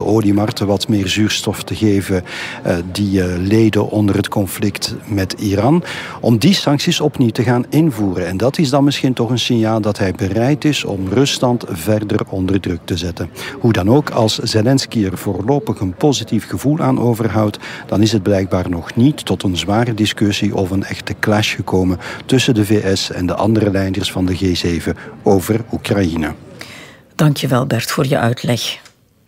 oliemarkten wat meer zuurstof te geven die leden onder het conflict met Iran, om die sancties opnieuw te gaan invoeren. En dat is dan misschien toch een signaal dat hij bereid is om Rusland verder onder druk te zetten. Hoe dan ook, als Zelensky er voorlopig een positief gevoel aan overhoudt, dan is het blijkbaar nog niet tot een zware discussie of een echte clash gekomen tussen de VS en de andere leiders van de G7 over Oekraïne. Dankjewel Bert voor je uitleg.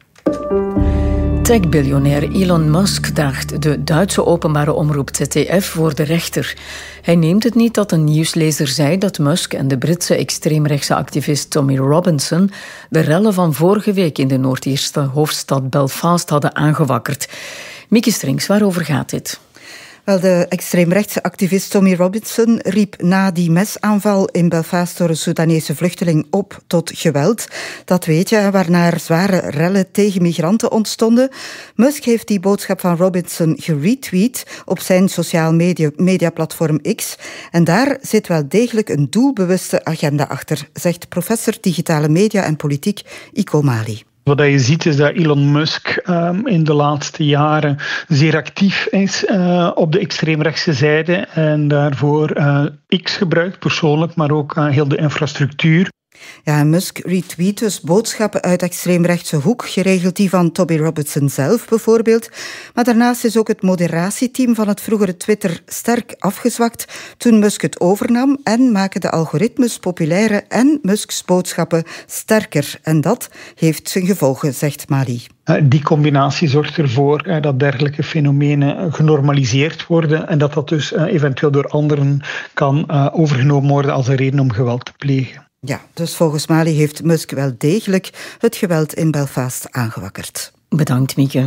Tech-biljonair Elon Musk daagt de Duitse openbare omroep ZDF voor de rechter. Hij neemt het niet dat een nieuwslezer zei dat Musk en de Britse extreemrechtse activist Tommy Robinson de rellen van vorige week in de Noord-Ierse hoofdstad Belfast hadden aangewakkerd. Mieke Strings, waarover gaat dit? Wel, de extreemrechtse activist Tommy Robinson riep na die mesaanval in Belfast door een Soedanese vluchteling op tot geweld. Dat weet je, waarna er zware rellen tegen migranten ontstonden. Musk heeft die boodschap van Robinson geretweet op zijn sociaal mediaplatform X. En daar zit wel degelijk een doelbewuste agenda achter, zegt professor digitale media en politiek Iko Mali. Wat je ziet is dat Elon Musk in de laatste jaren zeer actief is op de extreemrechtse zijde en daarvoor X gebruikt persoonlijk, maar ook heel de infrastructuur. Ja, Musk retweet dus boodschappen uit extreemrechtse hoek, geregeld die van Tommy Robinson zelf bijvoorbeeld. Maar daarnaast is ook het moderatieteam van het vroegere Twitter sterk afgezwakt toen Musk het overnam en maken de algoritmes populairder en Musks boodschappen sterker. En dat heeft zijn gevolgen, zegt Mali. Die combinatie zorgt ervoor dat dergelijke fenomenen genormaliseerd worden en dat dus eventueel door anderen kan overgenomen worden als een reden om geweld te plegen. Ja, dus volgens Mali heeft Musk wel degelijk het geweld in Belfast aangewakkerd. Bedankt, Mieke.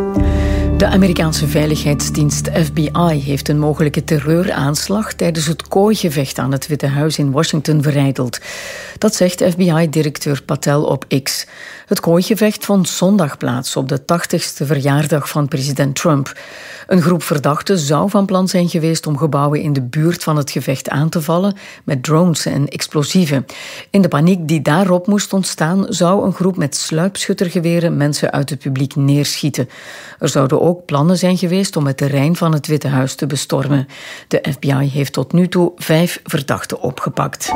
De Amerikaanse veiligheidsdienst FBI heeft een mogelijke terreuraanslag tijdens het kooigevecht aan het Witte Huis in Washington verijdeld. Dat zegt FBI-directeur Patel op X. Het kooigevecht vond zondag plaats op de 80ste verjaardag van president Trump. Een groep verdachten zou van plan zijn geweest om gebouwen in de buurt van het gevecht aan te vallen met drones en explosieven. In de paniek die daarop moest ontstaan, zou een groep met sluipschuttergeweren mensen uit het publiek neerschieten. Er zouden ook plannen zijn geweest om het terrein van het Witte Huis te bestormen. De FBI heeft tot nu toe 5 verdachten opgepakt.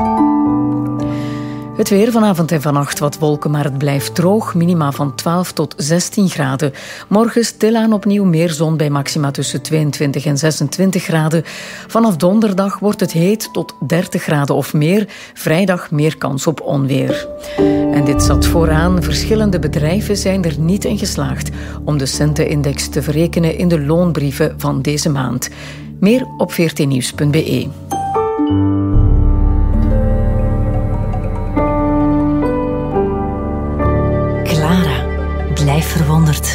Het weer vanavond en vannacht wat wolken, maar het blijft droog. Minima van 12 tot 16 graden. Morgen stilaan opnieuw meer zon bij maxima tussen 22 en 26 graden. Vanaf donderdag wordt het heet tot 30 graden of meer. Vrijdag meer kans op onweer. En dit zat vooraan. Verschillende bedrijven zijn er niet in geslaagd om de centenindex te verrekenen in de loonbrieven van deze maand. Meer op vrtnieuws.be. Blijf verwonderd.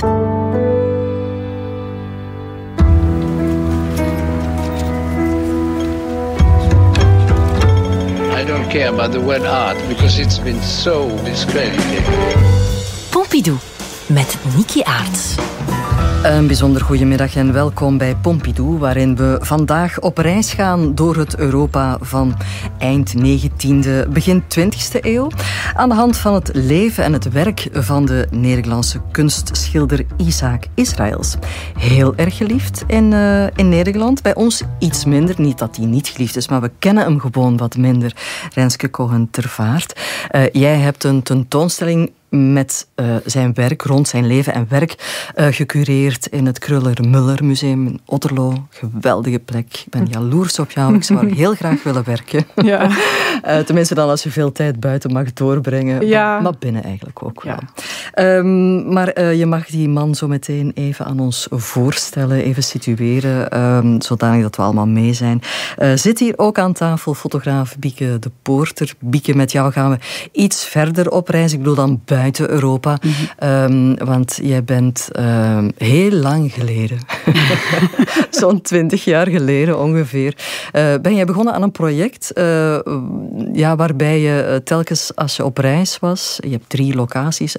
I don't care about the word art because it's been so discredited. Pompidou met Niki Aarts. Een bijzonder goedemiddag en welkom bij Pompidou, waarin we vandaag op reis gaan door het Europa van eind 19e, begin 20e eeuw. Aan de hand van het leven en het werk van de Nederlandse kunstschilder Isaac Israëls. Heel erg geliefd in Nederland. Bij ons iets minder. Niet dat hij niet geliefd is, maar we kennen hem gewoon wat minder. Renske Cohen-Tervaart. Jij hebt een tentoonstelling met zijn werk, rond zijn leven en werk, gecureerd in het Kruller-Müller Museum in Otterlo. Geweldige plek. Ik ben jaloers op jou. Ik zou er heel graag willen werken. Ja. Tenminste dan als je veel tijd buiten mag doorbrengen. Ja. Maar binnen eigenlijk ook wel. Ja. Maar je mag die man zo meteen even aan ons voorstellen, even situeren, zodanig dat we allemaal mee zijn. Zit hier ook aan tafel fotograaf Bieke de Poorter. Bieke, met jou gaan we iets verder op reis. Ik bedoel dan buiten Europa. Mm-hmm. Want jij bent heel lang geleden, zo'n 20 jaar geleden ongeveer, ben jij begonnen aan een project waarbij je telkens als je op reis was, je hebt 3 locaties uit je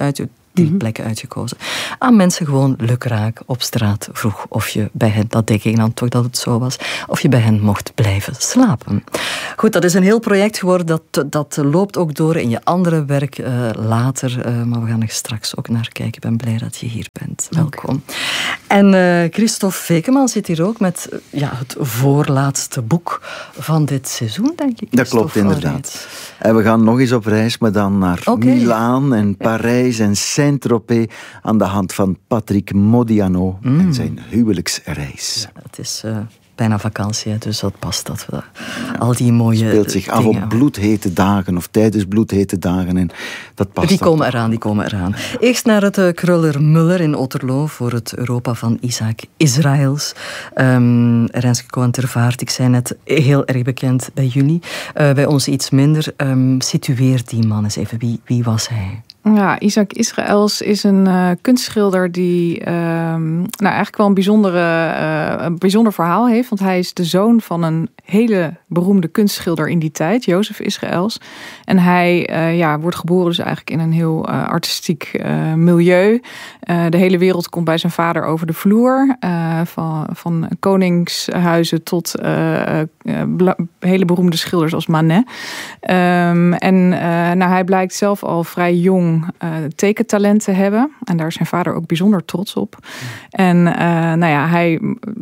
die plekken uitgekozen. Aan mensen gewoon lukraak op straat vroeg of je bij hen, dat denk ik dan toch dat het zo was, of je bij hen mocht blijven slapen. Goed, dat is een heel project geworden. Dat loopt ook door in je andere werk later. Maar we gaan er straks ook naar kijken. Ik ben blij dat je hier bent. Welkom. En Christophe Vekeman zit hier ook met het voorlaatste boek van dit seizoen, denk ik. Dat klopt, inderdaad. En we gaan nog eens op reis, maar dan naar Milaan en Parijs en Saint-Tropez aan de hand van Patrick Modiano en zijn huwelijksreis. Ja, het is bijna vakantie, dus dat past dat we al die mooie speelt zich af op bloedhete dagen of tijdens bloedhete dagen en dat past. Die komen eraan. Eerst naar het Kruller-Müller in Otterlo voor het Europa van Isaac Israëls. Renske Cohen-Tervaart, ik zei net, heel erg bekend bij jullie. Bij ons iets minder. Situeer die man eens even. Wie was hij? Ja, Isaac Israëls is een kunstschilder die eigenlijk wel een bijzonder verhaal heeft. Want hij is de zoon van een hele beroemde kunstschilder in die tijd, Jozef Israëls. En hij wordt geboren dus eigenlijk in een heel artistiek milieu. De hele wereld komt bij zijn vader over de vloer. Van koningshuizen tot hele beroemde schilders als Manet. Hij blijkt zelf al vrij jong tekentalent te hebben. En daar is zijn vader ook bijzonder trots op. En hij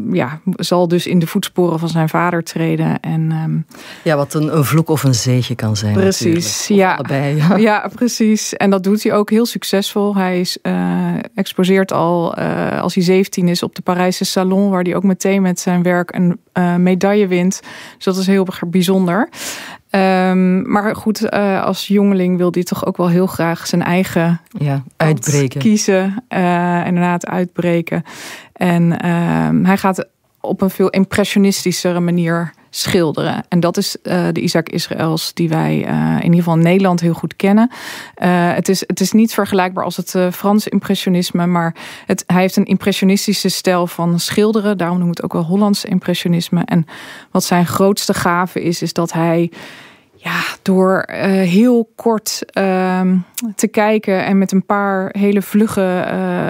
zal dus in de voetsporen van zijn vader treden. En, wat een vloek of een zegen kan zijn. Precies, ja. Allebei, ja, precies. En dat doet hij ook heel succesvol. Hij exposeert al als hij 17 is op de Parijse Salon, waar hij ook meteen met zijn werk een medaille wint. Dus dat is heel bijzonder. Maar goed, als jongeling wil hij toch ook wel heel graag zijn eigen uitbreken kiezen. Inderdaad, uitbreken. En hij gaat op een veel impressionistischere manier schilderen. En dat is de Isaac Israëls die wij in ieder geval in Nederland heel goed kennen. Het is niet vergelijkbaar als het Franse impressionisme, maar hij heeft een impressionistische stijl van schilderen. Daarom noemen we het ook wel Hollands impressionisme. En wat zijn grootste gave is dat hij door heel kort te kijken en met een paar hele vlugge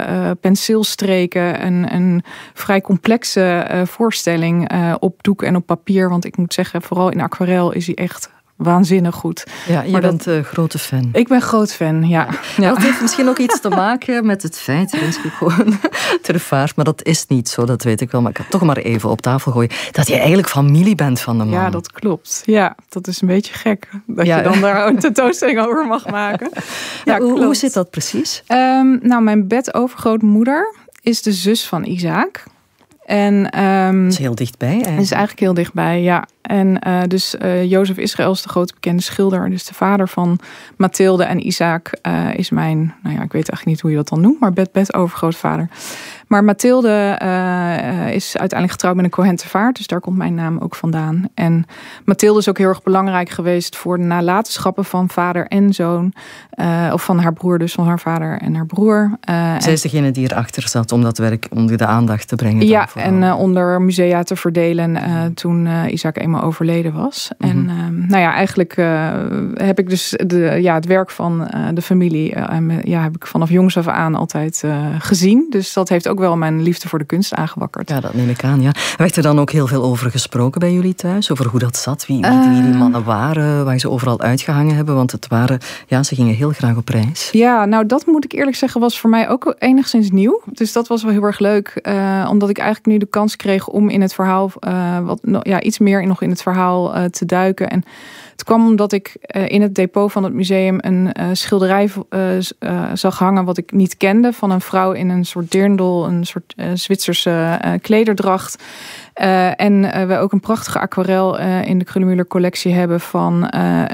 penseelstreken een vrij complexe voorstelling op doek en op papier. Want ik moet zeggen, vooral in aquarel is hij echt waanzinnig goed. Ja, je bent een grote fan. Ik ben groot fan, ja. Dat heeft misschien ook iets te maken met het feit, Renske Cohen-Tervaart, maar dat is niet zo, dat weet ik wel. Maar ik ga toch maar even op tafel gooien dat je eigenlijk familie bent van de man. Ja, dat klopt. Ja, dat is een beetje gek dat je dan daar een tentoonstelling over mag maken. Hoe zit dat precies? Mijn bedovergrootmoeder is de zus van Isaac. En, dat is heel dichtbij. Het is eigenlijk heel dichtbij, ja. En dus Jozef Israëls, de grote bekende schilder, dus de vader van Mathilde en Isaac, is mijn, ik weet eigenlijk niet hoe je dat dan noemt, maar overgrootvader. Maar Mathilde is uiteindelijk getrouwd met een Cohen-Tervaart, dus daar komt mijn naam ook vandaan. En Mathilde is ook heel erg belangrijk geweest voor de nalatenschappen van vader en zoon. Of van haar broer, dus van haar vader en haar broer. Zij is degene die erachter zat om dat werk onder de aandacht te brengen. Ja, en onder musea te verdelen toen Isaac eenmaal overleden was. En eigenlijk heb ik dus het werk van de familie heb ik vanaf jongs af aan altijd gezien. Dus dat heeft ook wel mijn liefde voor de kunst aangewakkerd. Ja, dat neem ik aan, ja. Werd er dan ook heel veel over gesproken bij jullie thuis? Over hoe dat zat? Wie die mannen waren? Waar ze overal uitgehangen hebben? Want het waren, ze gingen heel graag op reis. Ja, dat moet ik eerlijk zeggen, was voor mij ook enigszins nieuw. Dus dat was wel heel erg leuk. Omdat ik eigenlijk nu de kans kreeg om in het verhaal iets meer nog in het verhaal te duiken. En het kwam omdat ik in het depot van het museum een schilderij zag hangen wat ik niet kende. Van een vrouw in een soort dirndl, een soort Zwitserse klederdracht. En we ook een prachtige aquarel in de Kruller-Müller collectie hebben van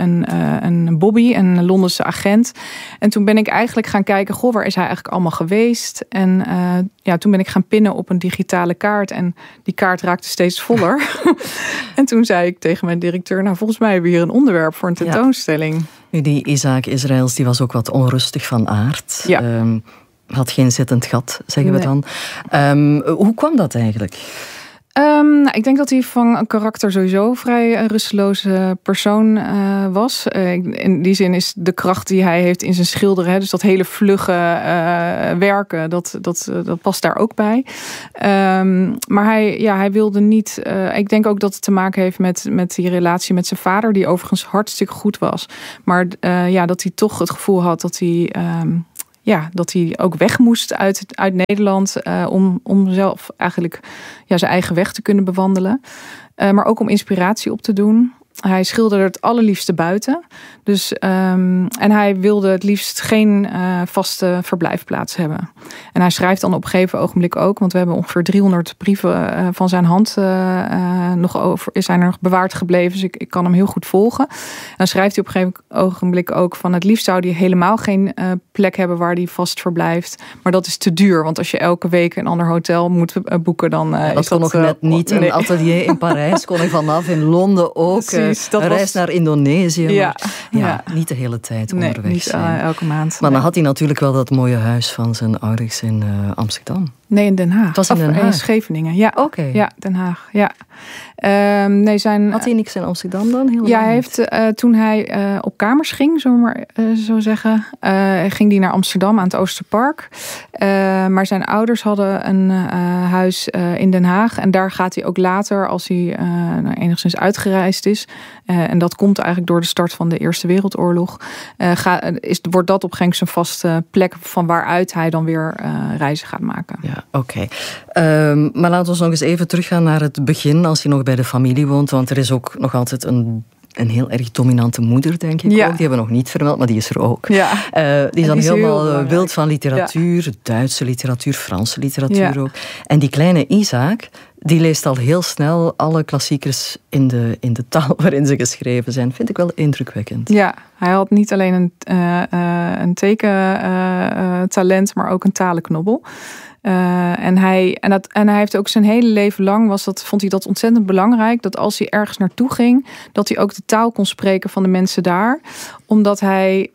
een Bobby, een Londense agent. En toen ben ik eigenlijk gaan kijken, waar is hij eigenlijk allemaal geweest? En toen ben ik gaan pinnen op een digitale kaart. En die kaart raakte steeds voller. En toen zei ik tegen mijn directeur, volgens mij hebben we hier een onderwerp voor een tentoonstelling. Nu, die Isaac Israëls, die was ook wat onrustig van aard. Ja. Had geen zittend gat, zeggen we dan. Hoe kwam dat eigenlijk? Ik denk dat hij van karakter sowieso een vrij rusteloze persoon was. In die zin is de kracht die hij heeft in zijn schilderen, dus dat hele vlugge werken, dat past daar ook bij. Maar hij wilde niet. Ik denk ook dat het te maken heeft met die relatie met zijn vader, die overigens hartstikke goed was. Maar dat hij toch het gevoel had dat hij. Dat hij ook weg moest uit Nederland om zelf eigenlijk zijn eigen weg te kunnen bewandelen. Maar ook om inspiratie op te doen. Hij schilderde het allerliefste buiten. Dus, en hij wilde het liefst geen vaste verblijfplaats hebben. En hij schrijft dan op een gegeven ogenblik ook, want we hebben ongeveer 300 brieven van zijn hand zijn er nog bewaard gebleven. Dus ik kan hem heel goed volgen. En dan schrijft hij op een gegeven ogenblik ook van het liefst zou hij helemaal geen plek hebben waar hij vast verblijft. Maar dat is te duur, want als je elke week een ander hotel moet boeken, dan dat is kon nog net niet. Een atelier in Parijs kon ik vanaf, in Londen ook. Precies, een reis naar Indonesië. Maar niet de hele tijd onderweg niet zijn. Elke maand. Maar dan had hij natuurlijk wel dat mooie huis van zijn ouders in Amsterdam. Nee, in Den Haag. Het was in Den Haag? In Scheveningen, ja. Oké. Ja, Den Haag, ja. Had hij niks in Amsterdam dan? Hij heeft toen hij op kamers ging, zullen we maar zo zeggen, ging hij naar Amsterdam aan het Oosterpark. Maar zijn ouders hadden een huis in Den Haag. En daar gaat hij ook later, als hij enigszins uitgereisd is. En dat komt eigenlijk door de start van de Eerste Wereldoorlog. Wordt dat op een gegeven moment zijn vaste plek van waaruit hij dan weer reizen gaat maken. Ja, oké. Maar laten we nog eens even teruggaan naar het begin, als hij nog bij de familie woont. Want er is ook nog altijd een heel erg dominante moeder, denk ik ook. Die hebben we nog niet vermeld, maar die is er ook. Ja. Die is dan helemaal wild van literatuur. Duitse literatuur, Franse literatuur ook. En die kleine Isaac, die leest al heel snel alle klassiekers in de taal waarin ze geschreven zijn. Vind ik wel indrukwekkend. Ja, hij had niet alleen een tekentalent, maar ook een talenknobbel. En hij heeft ook zijn hele leven lang, vond hij dat ontzettend belangrijk, dat als hij ergens naartoe ging, dat hij ook de taal kon spreken van de mensen daar. Omdat hij,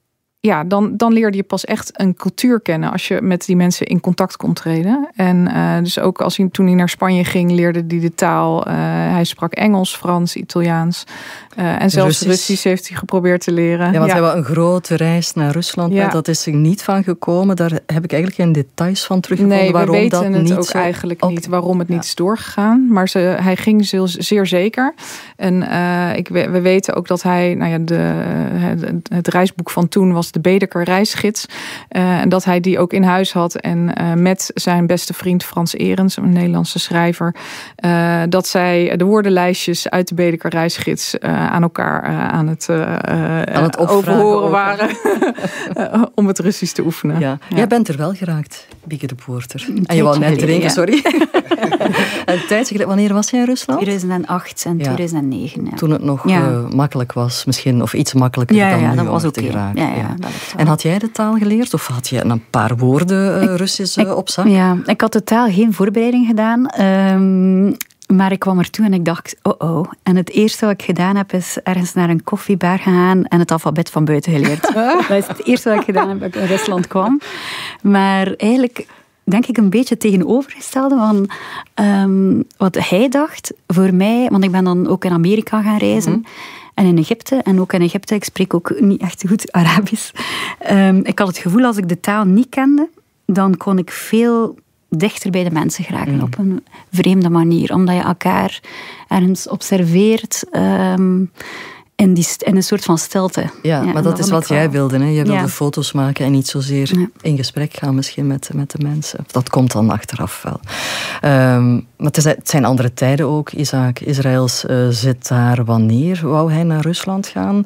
dan leerde je pas echt een cultuur kennen als je met die mensen in contact kon treden. En dus ook toen hij naar Spanje ging, leerde hij de taal. Hij sprak Engels, Frans, Italiaans. En zelfs Russisch heeft hij geprobeerd te leren. Ja, want hij wou een grote reis naar Rusland. Ja. Maar dat is er niet van gekomen. Daar heb ik eigenlijk geen details van teruggevonden. Nee, waarom we weten dat het niet ook eigenlijk niet. Waarom het niet is doorgegaan. Maar hij ging zeer zeker. En we weten ook dat hij, het reisboek van toen was de Baedeker reisgids. En dat hij die ook in huis had. En met zijn beste vriend Frans Erens, een Nederlandse schrijver. Dat zij de woordenlijstjes uit de Baedeker reisgids aan elkaar aan het overhoren waren. Om het Russisch te oefenen. Ja. Jij bent er wel geraakt, Bieke de Poorter. En je wou net drinken, sorry. Wanneer was jij in Rusland? 2008 en 2009. Ja. Toen het nog makkelijk was, misschien, of iets makkelijker dan nu dat was te geraken. Ja. En had jij de taal geleerd? Of had je een paar woorden Russisch op zak? Ja, ik had totaal geen voorbereiding gedaan. Maar ik kwam ertoe en ik dacht, En het eerste wat ik gedaan heb, is ergens naar een koffiebar gegaan en het alfabet van buiten geleerd. Dat is het eerste wat ik gedaan heb, dat ik in Rusland kwam. Maar eigenlijk denk ik een beetje tegenovergestelde van wat hij dacht voor mij. Want ik ben dan ook in Amerika gaan reizen. Mm-hmm. En in Egypte. En ook in Egypte, ik spreek ook niet echt goed Arabisch. Ik had het gevoel, als ik de taal niet kende, dan kon ik veel dichter bij de mensen geraken op een vreemde manier. Omdat je elkaar ergens observeert in een soort van stilte. Ja, maar dat is wat jij wilde. Hè? Jij wilde foto's maken en niet zozeer in gesprek gaan misschien met de mensen. Dat komt dan achteraf wel. Maar het zijn andere tijden ook. Isaac Israëls zit daar wanneer? Wou hij naar Rusland gaan?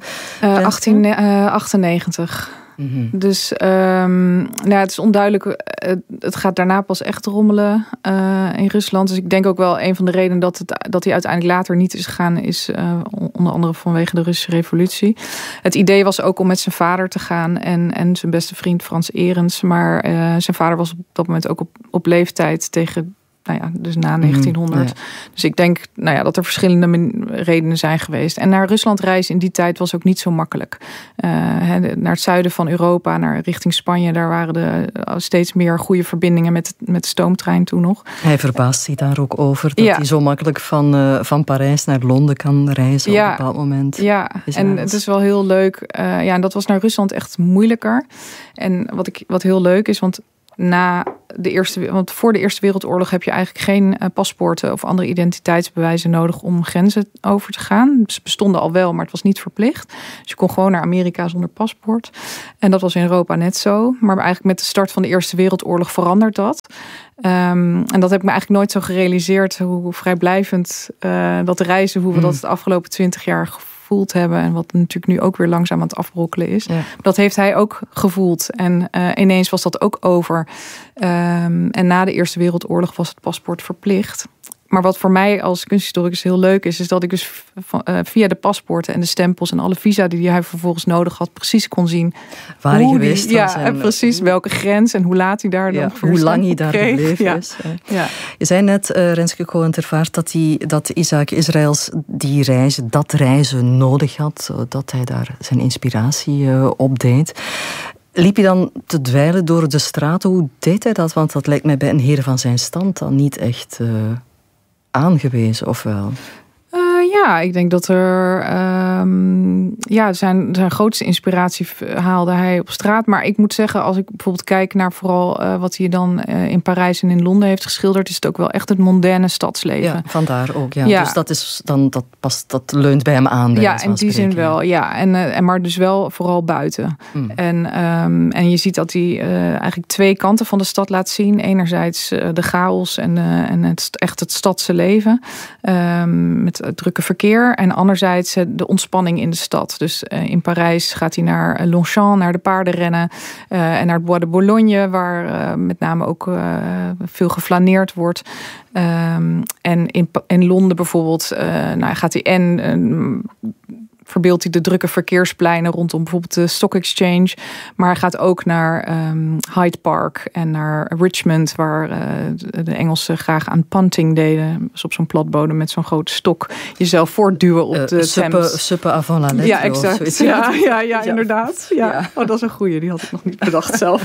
1898. Mm-hmm. Dus het is onduidelijk. Het gaat daarna pas echt rommelen in Rusland. Dus ik denk ook wel een van de redenen dat hij uiteindelijk later niet is gegaan, is onder andere vanwege de Russische revolutie. Het idee was ook om met zijn vader te gaan en zijn beste vriend Frans Erens. Maar zijn vader was op dat moment ook op leeftijd tegen dus na 1900. Ja. Dus ik denk dat er verschillende redenen zijn geweest. En naar Rusland reizen in die tijd was ook niet zo makkelijk. Naar het zuiden van Europa, richting Spanje, daar waren er steeds meer goede verbindingen met de stoomtrein toen nog. Hij verbaast zich daar ook over dat hij zo makkelijk van Parijs naar Londen kan reizen op een bepaald moment. Ja, en het is wel heel leuk. En dat was naar Rusland echt moeilijker. En wat heel leuk is, want voor de Eerste Wereldoorlog heb je eigenlijk geen paspoorten of andere identiteitsbewijzen nodig om grenzen over te gaan. Ze bestonden al wel, maar het was niet verplicht. Dus je kon gewoon naar Amerika zonder paspoort. En dat was in Europa net zo. Maar eigenlijk met de start van de Eerste Wereldoorlog verandert dat. En dat heb ik me eigenlijk nooit zo gerealiseerd, hoe vrijblijvend dat reizen, hoe we dat de afgelopen 20 jaar gevoeld hebben. En wat natuurlijk nu ook weer langzaam aan het afbrokkelen is. Ja. Dat heeft hij ook gevoeld. En ineens was dat ook over. En na de Eerste Wereldoorlog was het paspoort verplicht. Maar wat voor mij als kunsthistoricus heel leuk is dat ik dus via de paspoorten en de stempels en alle visa die hij vervolgens nodig had, precies kon zien waar hij geweest was. En precies welke grens en hoe laat hij daar dan hoe lang hij daar gebleven is. Ja. Je zei net, Renske Cohen-Tervaart, dat Isaac Israëls dat reizen nodig had, dat hij daar zijn inspiratie op deed. Liep hij dan te dweilen door de straten? Hoe deed hij dat? Want dat lijkt mij bij een heer van zijn stand dan niet echt aangewezen, of wel? Ik denk dat zijn grootste inspiratie haalde hij op straat. Maar ik moet zeggen, als ik bijvoorbeeld kijk naar vooral wat hij dan in Parijs en in Londen heeft geschilderd, is het ook wel echt het mondaine stadsleven. Ja, vandaar ook. Ja. Dus dat is dan dat leunt bij hem aan. Ja, in die zin wel. Ja, en maar dus wel vooral buiten. En je ziet dat hij eigenlijk twee kanten van de stad laat zien. Enerzijds de chaos en het stadse leven met drukke verkeer. En anderzijds de ontspanning in de stad. Dus in Parijs gaat hij naar Longchamp, naar de paardenrennen. En naar het Bois de Boulogne, waar met name ook veel geflaneerd wordt. En in Londen bijvoorbeeld gaat hij verbeeldt hij de drukke verkeerspleinen rondom bijvoorbeeld de Stock Exchange. Maar hij gaat ook naar Hyde Park en naar Richmond, waar de Engelsen graag aan punting deden. Dus op zo'n platbodem met zo'n grote stok jezelf voortduwen op de Thames. Suppe avant la lettre. Ja, exact. Ja, inderdaad. Ja. Oh, dat is een goeie. Die had ik nog niet bedacht zelf.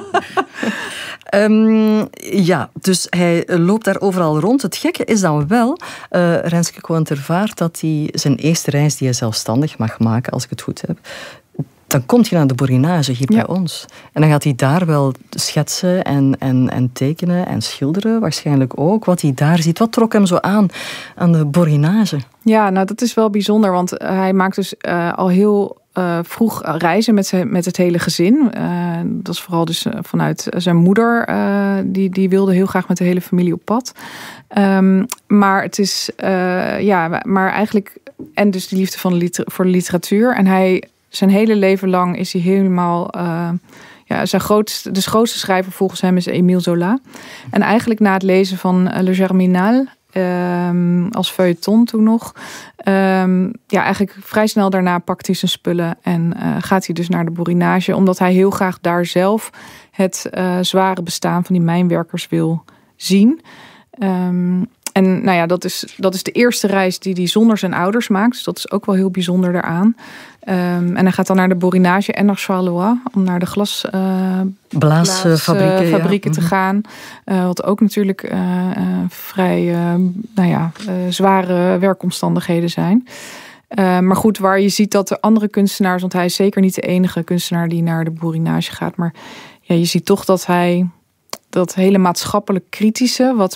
Dus hij loopt daar overal rond. Het gekke is dan wel, Renske Cohen-Tervaart, dat hij zijn eerste reis die hij zelfstandig mag maken, als ik het goed heb, dan komt hij naar de Borinage hier bij ons. En dan gaat hij daar wel schetsen en tekenen en schilderen, waarschijnlijk ook. Wat hij daar ziet, wat trok hem zo aan de Borinage? Ja, dat is wel bijzonder, want hij maakt dus al heel vroeg reizen met het hele gezin. Dat is vooral dus vanuit zijn moeder. Die wilde heel graag met de hele familie op pad. Maar het is maar eigenlijk en dus die liefde voor de literatuur. En zijn hele leven lang is hij helemaal de grootste schrijver volgens hem is Émile Zola. En eigenlijk na het lezen van Le Germinal, als feuilleton toen nog. Eigenlijk vrij snel daarna pakt hij zijn spullen en gaat hij dus naar de Borinage, omdat hij heel graag daar zelf het zware bestaan van die mijnwerkers wil zien. En dat is de eerste reis die hij zonder zijn ouders maakt. Dus dat is ook wel heel bijzonder daaraan. En hij gaat dan naar de Borinage en naar Charleroi om naar de glasfabrieken te gaan. Wat ook natuurlijk vrij zware werkomstandigheden zijn. Maar goed, waar je ziet dat de andere kunstenaars, want hij is zeker niet de enige kunstenaar die naar de Borinage gaat. Maar je ziet toch dat hij dat hele maatschappelijk kritische,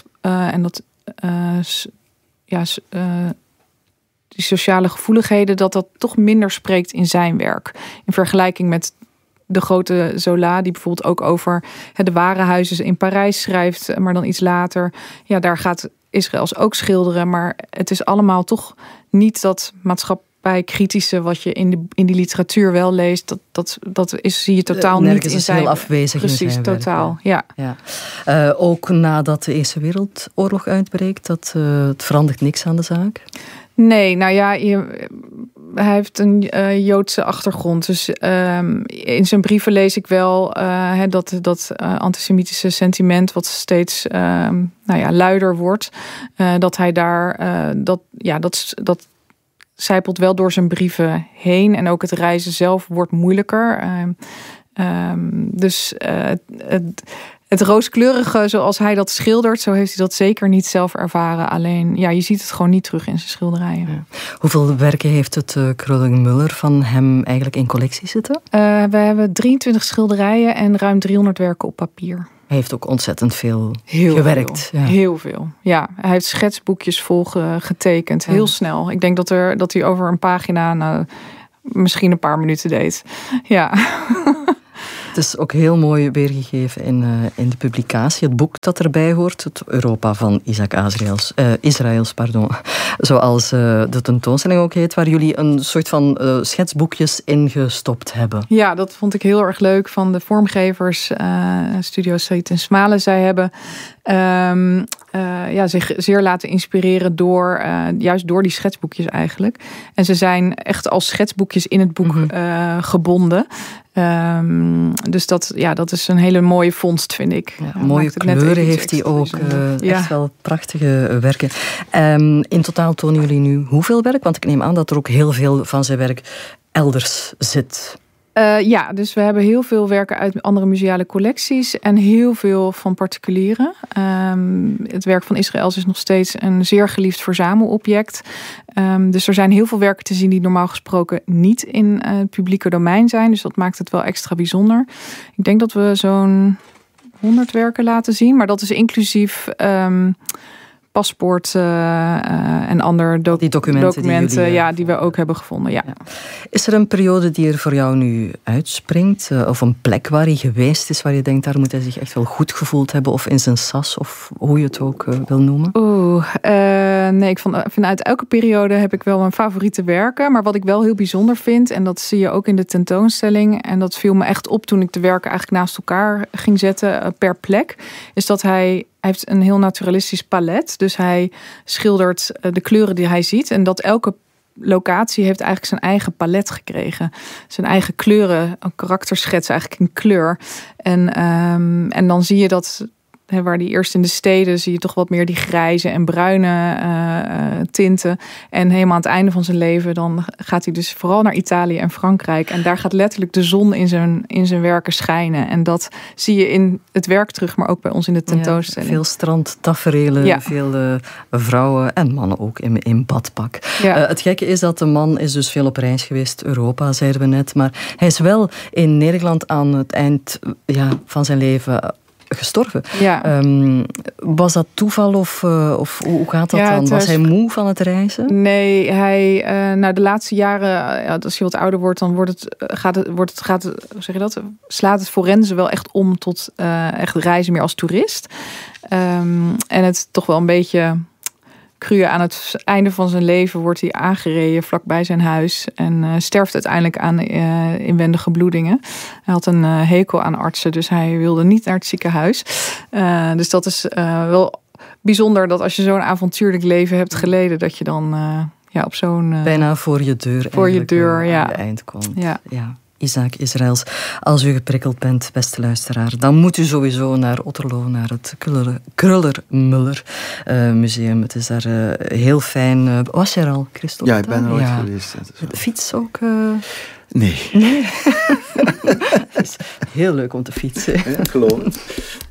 die sociale gevoeligheden, dat toch minder spreekt in zijn werk. In vergelijking met de grote Zola, die bijvoorbeeld ook over de warenhuizen in Parijs schrijft, maar dan iets later. Ja, daar gaat Israëls ook schilderen, maar het is allemaal toch niet dat maatschappijkritische wat je in die literatuur wel leest. Zie je totaal niet in zijn. Heel afwezig. Precies, in zijn totaal. Werk, ja. Ook nadat de Eerste Wereldoorlog uitbreekt, het verandert niks aan de zaak? Nee, nou ja, hij heeft een Joodse achtergrond. Dus in zijn brieven lees ik wel dat antisemitische sentiment wat steeds luider wordt. Dat hij daar dat zijpelt wel door zijn brieven heen. En ook het reizen zelf wordt moeilijker. Dus het rooskleurige zoals hij dat schildert, zo heeft hij dat zeker niet zelf ervaren. Alleen, je ziet het gewoon niet terug in zijn schilderijen. Ja. Hoeveel werken heeft het Kröller-Müller van hem eigenlijk in collectie zitten? We hebben 23 schilderijen en ruim 300 werken op papier. Hij heeft ook ontzettend veel gewerkt. Veel, ja. Heel veel. Ja, hij heeft schetsboekjes vol getekend. Heel snel. Ik denk dat hij over een pagina misschien een paar minuten deed. Ja. Het is ook heel mooi weergegeven in de publicatie. Het boek dat erbij hoort, het Europa van Israëls, zoals de tentoonstelling ook heet, waar jullie een soort van schetsboekjes ingestopt hebben. Ja, dat vond ik heel erg leuk van de vormgevers, Studio Saïd en Smalen. Zij hebben zich zeer laten inspireren juist door die schetsboekjes eigenlijk. En ze zijn echt als schetsboekjes in het boek gebonden. Dus dat is een hele mooie vondst, vind ik. Ja, mooie kleuren heeft hij ook. Echt wel prachtige werken. In totaal tonen jullie nu hoeveel werk? Want ik neem aan dat er ook heel veel van zijn werk elders zit. Dus we hebben heel veel werken uit andere museale collecties en heel veel van particulieren. Het werk van Israëls is nog steeds een zeer geliefd verzamelobject. Dus er zijn heel veel werken te zien die normaal gesproken niet in het publieke domein zijn. Dus dat maakt het wel extra bijzonder. Ik denk dat we zo'n 100 werken laten zien, maar dat is inclusief paspoort en andere documenten die we ook hebben gevonden. Ja. Is er een periode die er voor jou nu uitspringt? Of een plek waar hij geweest is, waar je denkt, daar moet hij zich echt wel goed gevoeld hebben, of in zijn sas, of hoe je het ook wil noemen? Nee, ik vind uit elke periode heb ik wel mijn favoriete werken. Maar wat ik wel heel bijzonder vind, en dat zie je ook in de tentoonstelling, en dat viel me echt op toen ik de werken eigenlijk naast elkaar ging zetten per plek, is dat hij heeft een heel naturalistisch palet. Dus hij schildert de kleuren die hij ziet. En dat elke locatie heeft eigenlijk zijn eigen palet gekregen. Zijn eigen kleuren, een karakterschets eigenlijk in kleur. En dan zie je dat, waar die eerst in de steden zie je toch wat meer die grijze en bruine tinten. En helemaal aan het einde van zijn leven dan gaat hij dus vooral naar Italië en Frankrijk. En daar gaat letterlijk de zon in zijn werken schijnen. En dat zie je in het werk terug, maar ook bij ons in de tentoonstelling. Veel strandtaferelen, veel vrouwen en mannen ook in badpak. Ja. Het gekke is dat de man is dus veel op reis geweest, Europa, zeiden we net. Maar hij is wel in Nederland aan het eind van zijn leven gestorven. Ja. Was dat toeval of hoe gaat dat dan? Was hij moe van het reizen? Nee, hij de laatste jaren, als je wat ouder wordt, dan slaat het forensen wel echt om tot echt reizen meer als toerist. En het toch wel een beetje cru aan het einde van zijn leven wordt hij aangereden vlakbij zijn huis en sterft uiteindelijk aan inwendige bloedingen. Hij had een hekel aan artsen, dus hij wilde niet naar het ziekenhuis. Dus dat is wel bijzonder dat als je zo'n avontuurlijk leven hebt geleden, dat je dan op zo'n bijna voor je deur aan het eind komt. Ja. Isaac Israëls, als u geprikkeld bent, beste luisteraar, dan moet u sowieso naar Otterlo, naar het Kröller-Müller museum. Het is daar heel fijn. Was je er al, Christophe? Ja, ik ben er ooit geweest. De fiets ook? Nee. Het is heel leuk om te fietsen. Ja, geloof.